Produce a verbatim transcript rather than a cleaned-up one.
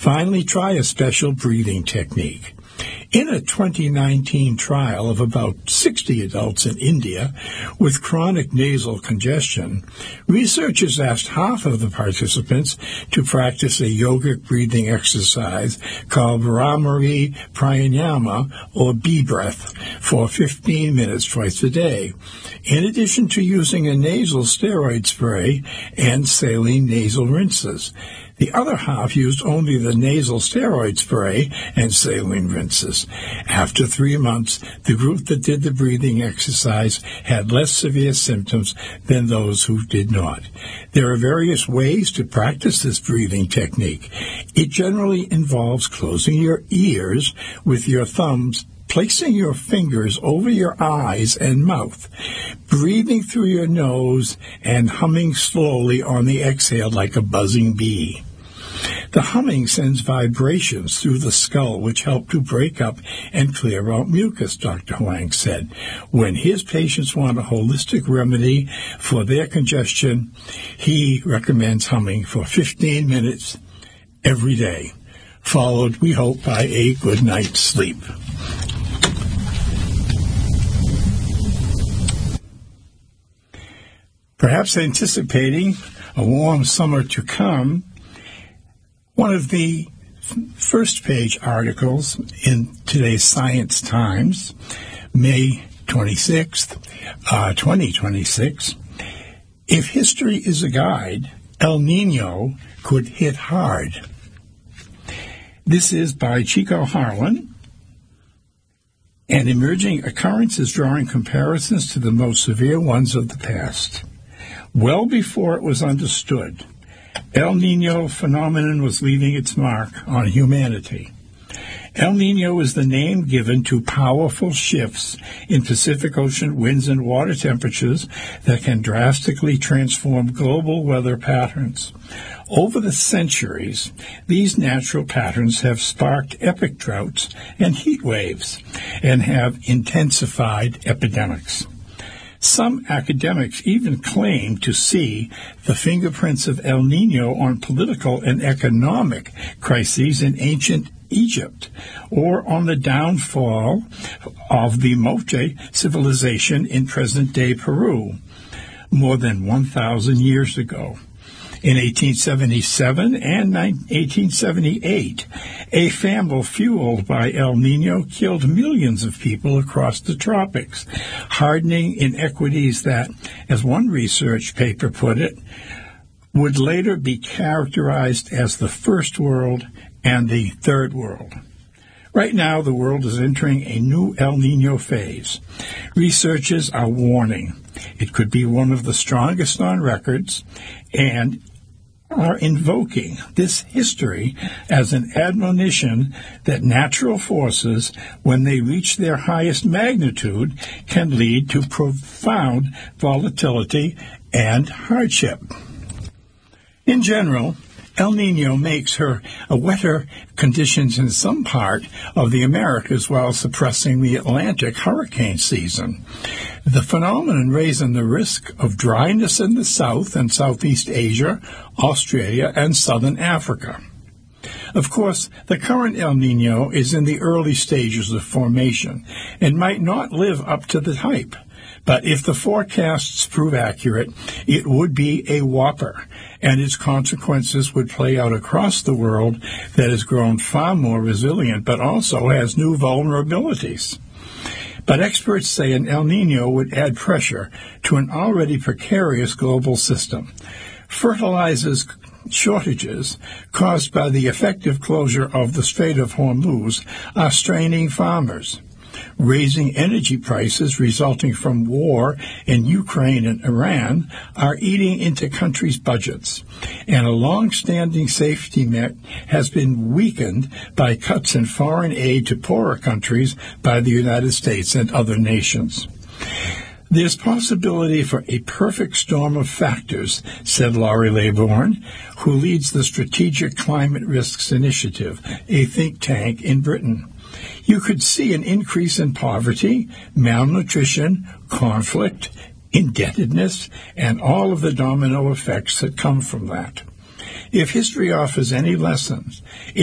Finally, try a special breathing technique. In a twenty nineteen trial of about sixty adults in India with chronic nasal congestion, researchers asked half of the participants to practice a yogic breathing exercise called Bhramari Pranayama, or B-breath, for fifteen minutes twice a day, in addition to using a nasal steroid spray and saline nasal rinses. The other half used only the nasal steroid spray and saline rinses. After three months, the group that did the breathing exercise had less severe symptoms than those who did not. There are various ways to practice this breathing technique. It generally involves closing your ears with your thumbs, placing your fingers over your eyes and mouth, breathing through your nose, and humming slowly on the exhale like a buzzing bee. The humming sends vibrations through the skull, which help to break up and clear out mucus, Doctor Huang said. When his patients want a holistic remedy for their congestion, he recommends humming for fifteen minutes every day, followed, we hope, by a good night's sleep. Perhaps anticipating a warm summer to come, one of the first-page articles in today's Science Times, May twenty-sixth, uh, twenty twenty-six, if history is a guide, El Nino could hit hard. This is by Chico Harlan, and emerging occurrences drawing comparisons to the most severe ones of the past. Well before it was understood, El Nino phenomenon was leaving its mark on humanity. El Nino is the name given to powerful shifts in Pacific Ocean winds and water temperatures that can drastically transform global weather patterns. Over the centuries, these natural patterns have sparked epic droughts and heat waves and have intensified epidemics. Some academics even claim to see the fingerprints of El Nino on political and economic crises in ancient Egypt, or on the downfall of the Moche civilization in present-day Peru, more than one thousand years ago. In eighteen seventy-seven and eighteen seventy-eight, a famine fueled by El Nino killed millions of people across the tropics, hardening inequities that, as one research paper put it, would later be characterized as the First World and the Third World. Right now, the world is entering a new El Nino phase. Researchers are warning it could be one of the strongest on records, and are invoking this history as an admonition that natural forces, when they reach their highest magnitude, can lead to profound volatility and hardship. In general, El Nino makes her a wetter conditions in some part of the Americas while suppressing the Atlantic hurricane season. The phenomenon raises the risk of dryness in the South and Southeast Asia, Australia, and Southern Africa. Of course, the current El Nino is in the early stages of formation and might not live up to the hype. But if the forecasts prove accurate, it would be a whopper, and its consequences would play out across the world that has grown far more resilient, but also has new vulnerabilities. But experts say an El Nino would add pressure to an already precarious global system. Fertilizers shortages caused by the effective closure of the Strait of Hormuz are straining farmers. Raising energy prices resulting from war in Ukraine and Iran are eating into countries' budgets, and a long-standing safety net has been weakened by cuts in foreign aid to poorer countries by the United States and other nations. There's possibility for a perfect storm of factors, said Laurie Laybourne, who leads the Strategic Climate Risks Initiative, a think tank in Britain. You could see an increase in poverty, malnutrition, conflict, indebtedness, and all of the domino effects that come from that. If history offers any lessons,